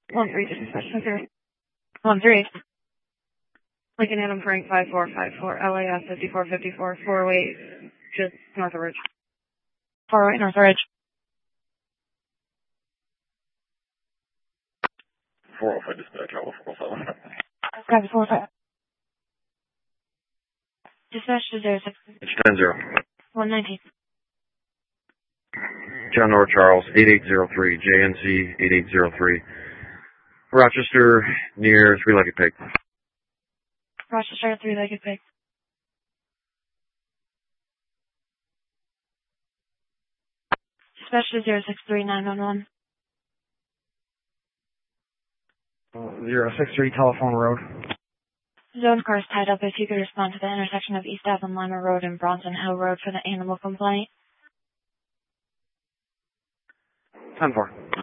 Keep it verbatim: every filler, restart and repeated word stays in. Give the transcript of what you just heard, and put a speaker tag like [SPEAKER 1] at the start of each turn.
[SPEAKER 1] One three, dispatch center. One three. Lincoln Adam Frank five four five four, L A S fifty-four fifty-four, four oh eight, just north of Ridge. four oh eight north of Ridge.
[SPEAKER 2] four oh five dispatch, Alpha four oh seven.
[SPEAKER 1] Copy four oh five. Dispatch to zero six.
[SPEAKER 2] It's ten zero.
[SPEAKER 1] one nineteen.
[SPEAKER 2] John North Charles, eight eight zero three, J N C eight eight zero three. Rochester, near Three-Legged Pig.
[SPEAKER 1] Rochester, Three-Legged Pig. Dispatch to zero six three nine one one.
[SPEAKER 3] zero six three Telephone Road.
[SPEAKER 1] Zone cars tied up. If you could respond to the intersection of East Avenue Lima Road and Bronson Hill Road for the animal complaint.
[SPEAKER 3] ten four.